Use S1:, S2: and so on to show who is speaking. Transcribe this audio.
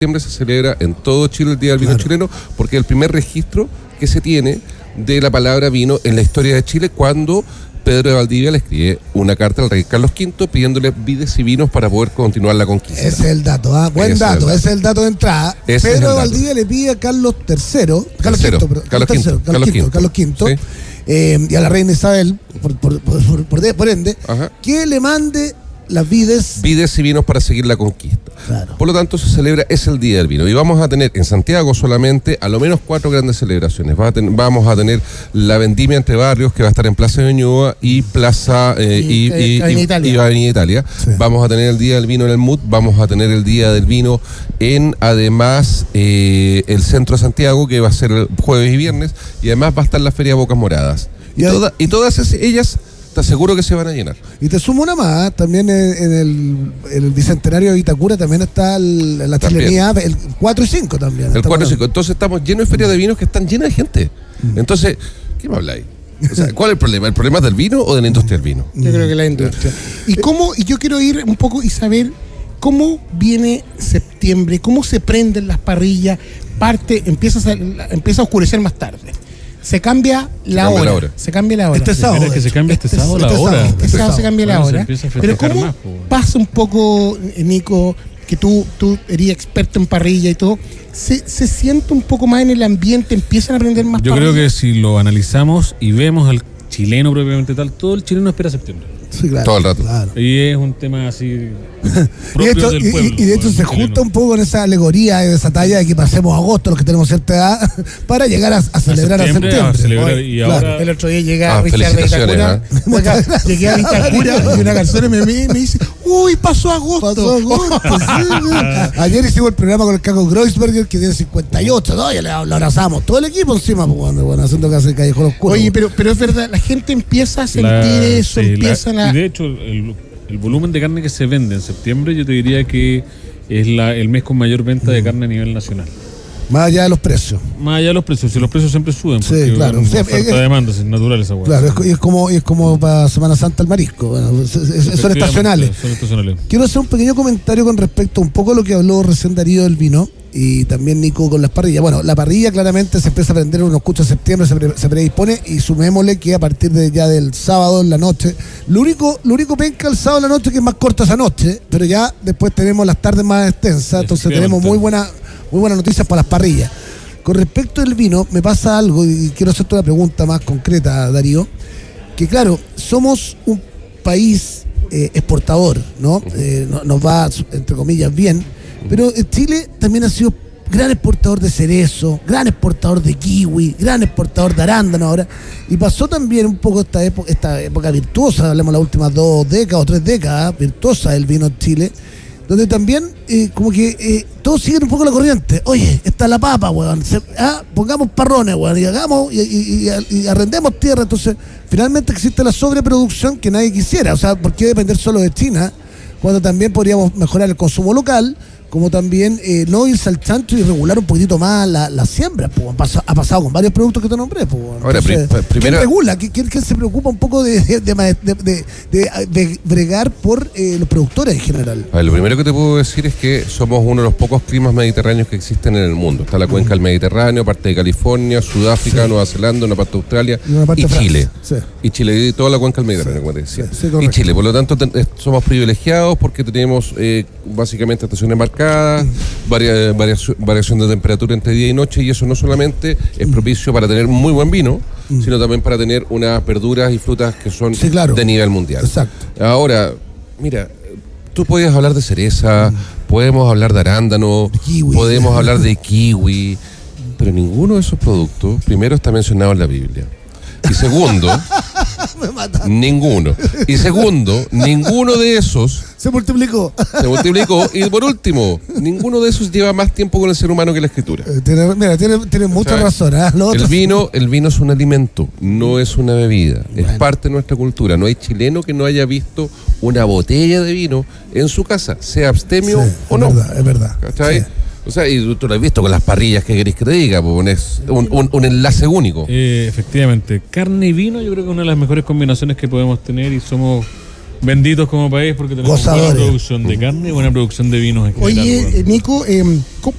S1: septiembre se celebra en todo Chile el Día del Vino Chileno, porque es el primer registro que se tiene de la palabra vino en la historia de Chile, cuando Pedro de Valdivia le escribe una carta al rey Carlos V pidiéndole vides y vinos para poder continuar la conquista.
S2: Ese es el dato, buen dato, ese es el dato de entrada. Pedro de Valdivia le pide a Carlos V, y a la reina Isabel, por ende, que le mande las vides
S1: y vinos para seguir la conquista.
S2: Claro.
S1: Por lo tanto, se celebra, es el Día del Vino. Y vamos a tener en Santiago solamente a lo menos 4 grandes celebraciones. Vamos a tener la vendimia entre barrios, que va a estar en Plaza de Ñuñoa y Plaza Avenida Italia. Sí. Vamos a tener el Día del Vino en el MUT, vamos a tener el Día del Vino en, además, el centro de Santiago, que va a ser el jueves y viernes, y además va a estar la Feria Bocas Moradas. Y todas ellas, te aseguro que se van a llenar.
S2: Y te sumo una más, también en el Bicentenario de Vitacura también está la chilenía, el 4 y 5 también.
S1: El 4 y 5, entonces estamos llenos de ferias de vinos que están llenas de gente. Entonces, ¿qué me habláis? O sea, ¿cuál es el problema? ¿El problema es del vino o de la industria del vino?
S3: Yo creo que la industria. Y yo quiero ir un poco y saber cómo viene septiembre, cómo se prenden las parrillas, empieza a oscurecer más tarde. Se cambia la hora. Se cambia la hora.
S2: Este sábado.
S4: Que se cambia este sábado la hora.
S3: Este sábado se cambia la hora. Pero ¿cómo pasa un poco, Nico, que tú eres experto en parrilla y todo? ¿Se siente un poco más en el ambiente? ¿Empiezan a aprender más
S4: Yo creo que si lo analizamos y vemos al chileno propiamente tal, todo el chileno espera septiembre.
S2: Sí, claro,
S1: todo el rato.
S2: Claro.
S4: Y es un tema así propio del pueblo.
S2: Y de hecho se junta un poco con esa alegoría de esa talla de que pasemos agosto, los que tenemos cierta edad, para llegar a celebrar a septiembre.
S4: Y ahora
S3: el otro día llega a Richard de Vitacura. Llegué a Vitacura y una persona me dice, uy, pasó agosto.
S2: Sí. Ayer hicimos el programa con el Caco Groisberger, que tiene 58, ¿no? Ya lo abrazamos, todo el equipo encima, bueno, haciendo que hace Callejón Oscuro.
S3: Oye, pero es verdad, la gente empieza a sentir eso,
S4: Y de hecho, el volumen de carne que se vende en septiembre, yo te diría que es el mes con mayor venta de carne a nivel nacional.
S2: Más allá de los precios.
S4: Más allá de los precios, si los precios siempre suben.
S2: Sí, claro.
S4: Oferta de demanda, es natural esa hueá.
S2: Claro, es como para Semana Santa el marisco. Bueno, son estacionales. Quiero hacer un pequeño comentario con respecto a un poco a lo que habló recién Darío del vino y también Nico con las parrillas. Bueno, la parrilla claramente se empieza a prender unos cuchos de septiembre, se predispone, y sumémosle que a partir de ya del sábado en la noche, lo único penca el sábado en la noche que es más corta esa noche, pero ya después tenemos las tardes más extensas, entonces tenemos muy buenas noticias para las parrillas. Con respecto al vino, me pasa algo y quiero hacerte una pregunta más concreta, Darío, que claro, somos un país exportador, ¿no? Nos va, entre comillas, bien, pero Chile también ha sido gran exportador de cerezo, gran exportador de kiwi, gran exportador de arándano ahora, y pasó también un poco esta época virtuosa, hablemos de las últimas 2 décadas o 3 décadas, virtuosa del vino en Chile, donde también como que todos siguen un poco la corriente. Oye, está la papa, weón, pongamos parrones, weón, y hagamos y arrendemos tierra. Entonces finalmente existe la sobreproducción que nadie quisiera. O sea, ¿por qué depender solo de China cuando también podríamos mejorar el consumo local, como también no irse al chancho y regular un poquitito más la siembra? Pues, ha pasado con varios productos que te nombré. Pues,
S1: ahora,
S2: entonces, ¿quién regula? ¿Quién se preocupa un poco de bregar por los productores en general?
S1: A ver, lo primero que te puedo decir es que somos uno de los pocos climas mediterráneos que existen en el mundo. Está la cuenca del Mediterráneo, parte de California, Sudáfrica, Nueva Zelanda, una parte de Australia y Chile. Sí. Y Chile, y toda la cuenca del Mediterráneo, como te decía. Y Chile, por lo tanto, somos privilegiados porque tenemos básicamente estaciones marcadas, variación de temperatura entre día y noche, y eso no solamente es propicio para tener muy buen vino, sino también para tener unas verduras y frutas que son de nivel mundial.
S2: Exacto.
S1: Ahora, mira, tú puedes hablar de cereza, podemos hablar de arándano, podemos hablar de kiwi, pero ninguno de esos productos, primero, está mencionado en la Biblia. Y segundo, ninguno. Y segundo, ninguno de esos
S2: se multiplicó.
S1: Y por último, ninguno de esos lleva más tiempo con el ser humano que la escritura.
S2: Tiene mucha razón.
S1: El vino es un alimento, no es una bebida. Es parte de nuestra cultura. No hay chileno que no haya visto una botella de vino en su casa, sea abstemio o no.
S2: Es verdad.
S1: ¿Cachai?
S2: Sí.
S1: O sea, y tú lo has visto con las parrillas, ¿qué querés que te diga? Es un enlace único.
S4: Efectivamente. Carne y vino yo creo que es una de las mejores combinaciones que podemos tener, y somos Benditos como país porque tenemos buena producción de carne y buena producción de vinos en general.
S3: Oye, Nico,